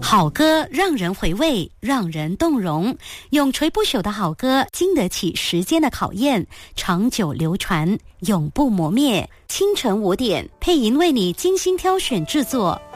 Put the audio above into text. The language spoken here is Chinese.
好歌让人回味，让人动容，永垂不朽的好歌经得起时间的考验，长久流传，永不磨灭。清晨5点，配音为你精心挑选制作，